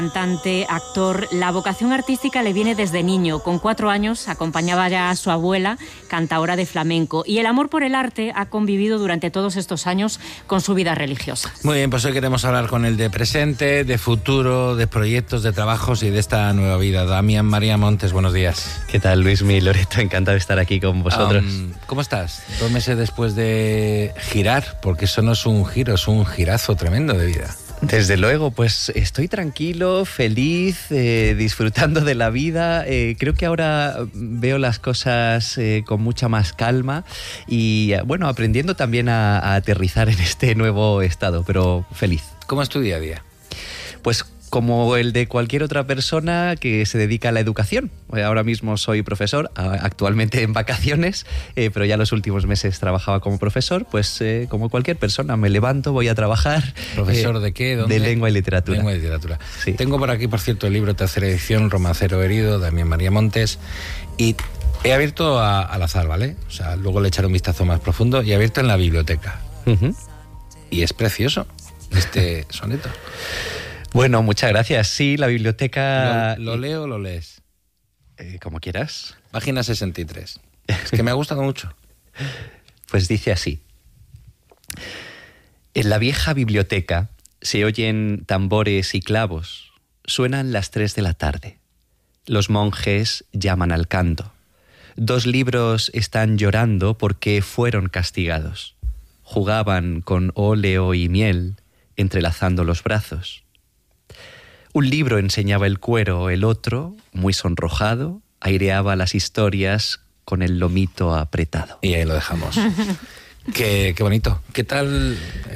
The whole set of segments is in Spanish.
Cantante, actor, la vocación artística le viene desde niño. Con 4 años acompañaba ya a su abuela, cantaora de flamenco. Y el amor por el arte ha convivido durante todos estos años con su vida religiosa. Muy bien, pues hoy queremos hablar con él de presente, de futuro, de proyectos, de trabajos y de esta nueva vida. Damián María Montes, buenos días. ¿Qué tal, Luismi, Loreto? Encantado de estar aquí con vosotros. ¿Cómo estás? 2 meses después de girar, porque eso no es un giro, es un girazo tremendo de vida. Desde luego, pues estoy tranquilo, feliz, disfrutando de la vida. Creo que ahora veo las cosas con mucha más calma y, bueno, aprendiendo también a aterrizar en este nuevo estado, pero feliz. ¿Cómo es tu día a día? Pues como el de cualquier otra persona que se dedica a la educación. Ahora mismo soy profesor, actualmente en vacaciones, pero ya los últimos meses trabajaba como profesor, pues como cualquier persona, me levanto, voy a trabajar. ¿Profesor de qué? ¿Dónde? De lengua y literatura. Lengua y literatura. Sí. Tengo por aquí, por cierto, el libro Tercera edición, Romancero herido, Damián María Montes, y he abierto al azar, ¿vale? O sea, luego le echaré un vistazo más profundo, y he abierto en la biblioteca. Uh-huh. Y es precioso este soneto. Bueno, muchas gracias. Sí, la biblioteca... ¿Lo leo o lo lees? Como quieras. Página 63. Es que me ha gustado mucho. Pues dice así. En la vieja biblioteca se oyen tambores y clavos. Suenan las 3 de la tarde. Los monjes llaman al canto. 2 libros están llorando porque fueron castigados. Jugaban con óleo y miel, entrelazando los brazos. Un libro enseñaba el cuero, el otro, muy sonrojado, aireaba las historias con el lomito apretado. Y ahí lo dejamos. Qué bonito. ¿Qué tal?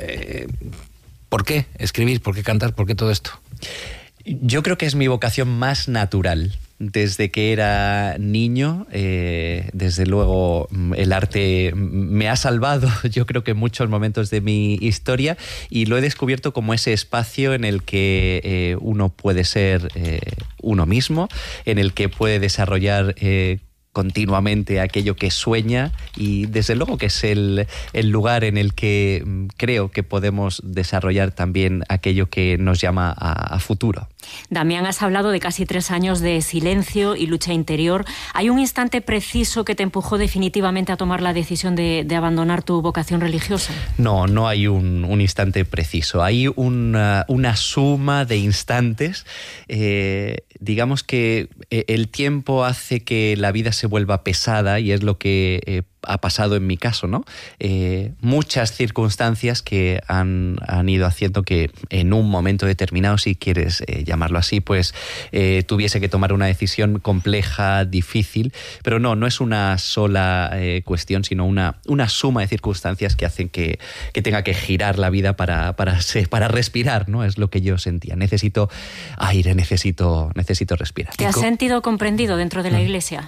¿Por qué escribir? ¿Por qué cantar? ¿Por qué todo esto? Yo creo que es mi vocación más natural. Desde que era niño, desde luego el arte me ha salvado, yo creo que en muchos momentos de mi historia, y lo he descubierto como ese espacio en el que uno puede ser uno mismo, en el que puede desarrollar continuamente aquello que sueña, y desde luego que es el lugar en el que creo que podemos desarrollar también aquello que nos llama a futuro. Damián, has hablado de casi 3 años de silencio y lucha interior. ¿Hay un instante preciso que te empujó definitivamente a tomar la decisión de abandonar tu vocación religiosa? No hay un instante preciso. Hay una suma de instantes. Digamos que el tiempo hace que la vida se vuelva pesada, y es lo que ha pasado en mi caso, ¿no? Muchas circunstancias que han ido haciendo que en un momento determinado, si quieres llamarlo así, pues tuviese que tomar una decisión compleja, difícil, pero no es una sola cuestión, sino una suma de circunstancias que hacen que tenga que girar la vida para respirar, ¿no? Es lo que yo sentía. Necesito aire, necesito respirar. ¿Te has sentido comprendido dentro de la Iglesia?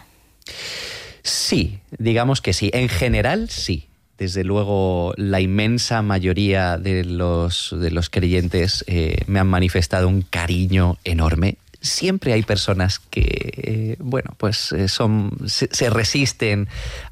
Sí, digamos que sí. En general, sí. Desde luego, la inmensa mayoría de los creyentes me han manifestado un cariño enorme. Siempre hay personas que, se resisten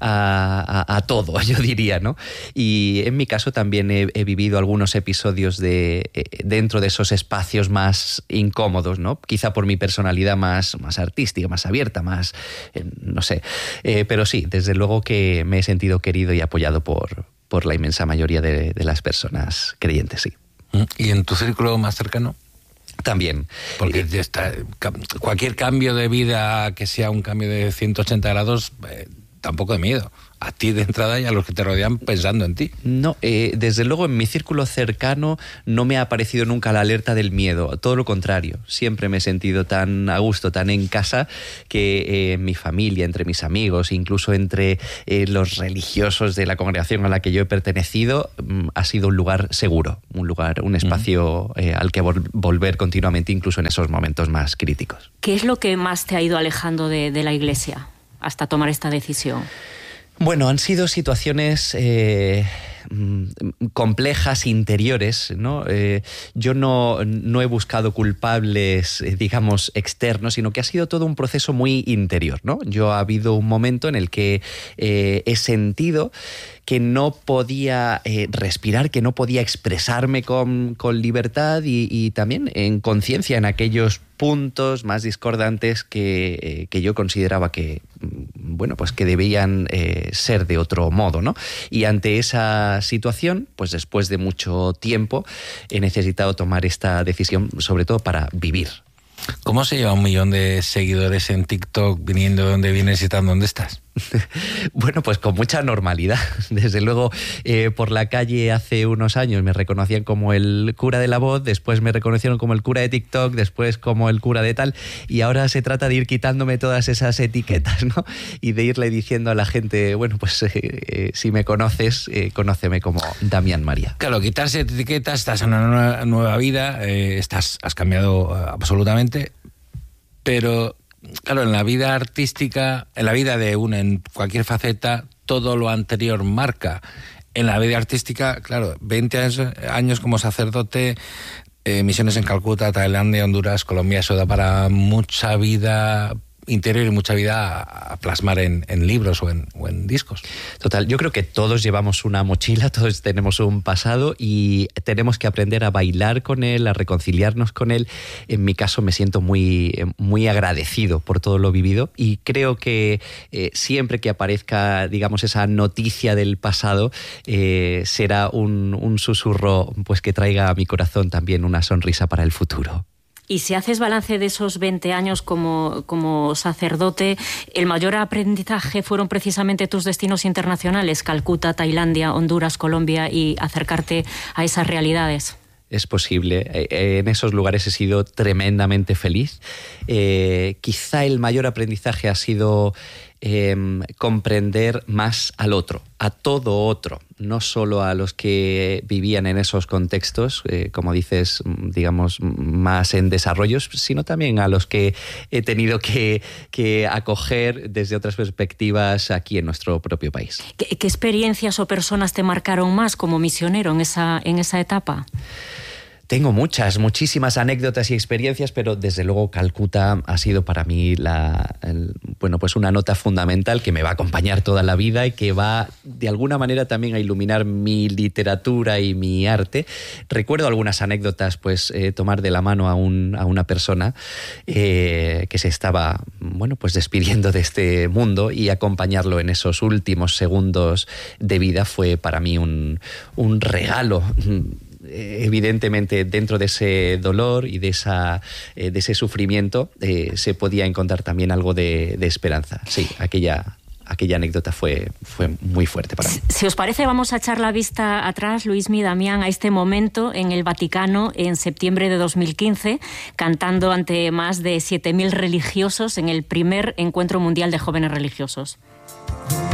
a todo, yo diría, ¿no? Y en mi caso también he vivido algunos episodios dentro de esos espacios más incómodos, ¿no? Quizá por mi personalidad más artística, más abierta, más, no sé. Pero sí, desde luego que me he sentido querido y apoyado por la inmensa mayoría de las personas creyentes, sí. ¿Y en tu círculo más cercano? También. Porque cualquier cambio de vida que sea un cambio de 180 grados, tampoco de miedo. A ti de entrada y a los que te rodean pensando en ti. No, desde luego en mi círculo cercano no me ha aparecido nunca la alerta del miedo. Todo lo contrario. Siempre me he sentido tan a gusto, tan en casa, que en mi familia, entre mis amigos, incluso entre los religiosos de la congregación a la que yo he pertenecido, ha sido un lugar seguro, un espacio al que volver continuamente, incluso en esos momentos más críticos. ¿Qué es lo que más te ha ido alejando de la Iglesia hasta tomar esta decisión? Bueno, han sido situaciones complejas, interiores, ¿no? Yo no he buscado culpables, digamos, externos, sino que ha sido todo un proceso muy interior, ¿no? Yo ha habido un momento en el que he sentido que no podía respirar, que no podía expresarme con libertad y también en conciencia en aquellos puntos más discordantes que yo consideraba que, bueno, pues que debían ser de otro modo, ¿no? Y ante esa situación, pues después de mucho tiempo, he necesitado tomar esta decisión, sobre todo para vivir. ¿Cómo se lleva 1 millón de seguidores en TikTok viniendo de donde vienes y estando donde estás? Bueno, pues con mucha normalidad. Desde luego, por la calle hace unos años me reconocían como el cura de La Voz, después me reconocieron como el cura de TikTok, después como el cura de tal, y ahora se trata de ir quitándome todas esas etiquetas, ¿no? Y de irle diciendo a la gente, bueno, pues si me conoces, conóceme como Damián María. Claro, quitarse etiquetas, estás en una nueva vida, has cambiado absolutamente, pero... Claro, en la vida artística, en la vida de uno, en cualquier faceta, todo lo anterior marca. En la vida artística, claro, 20 años como sacerdote, misiones en Calcuta, Tailandia, Honduras, Colombia, eso da para mucha vida interior y mucha vida a plasmar en libros o en discos. Total, yo creo que todos llevamos una mochila, todos tenemos un pasado y tenemos que aprender a bailar con él, a reconciliarnos con él. En mi caso me siento muy, muy agradecido por todo lo vivido y creo que siempre que aparezca, digamos, esa noticia del pasado, será un susurro pues que traiga a mi corazón también una sonrisa para el futuro. Y si haces balance de esos 20 años como sacerdote, ¿el mayor aprendizaje fueron precisamente tus destinos internacionales, Calcuta, Tailandia, Honduras, Colombia, y acercarte a esas realidades? Es posible. En esos lugares he sido tremendamente feliz. Quizá el mayor aprendizaje ha sido comprender más al otro, a todo otro, no solo a los que vivían en esos contextos, como dices, digamos, más en desarrollos, sino también a los que he tenido que acoger desde otras perspectivas aquí en nuestro propio país. ¿Qué experiencias o personas te marcaron más como misionero en esa etapa? Tengo muchísimas anécdotas y experiencias, pero desde luego Calcuta ha sido para mí pues una nota fundamental que me va a acompañar toda la vida y que va de alguna manera también a iluminar mi literatura y mi arte. Recuerdo algunas anécdotas, pues tomar de la mano a una persona que se estaba, bueno, pues despidiendo de este mundo y acompañarlo en esos últimos segundos de vida fue para mí un regalo. Evidentemente, dentro de ese dolor y de ese sufrimiento se podía encontrar también algo de esperanza. Sí, aquella anécdota fue muy fuerte para mí. Si os parece, vamos a echar la vista atrás, Luismi, Damián, a este momento en el Vaticano en septiembre de 2015, cantando ante más de 7.000 religiosos en el primer Encuentro Mundial de Jóvenes Religiosos.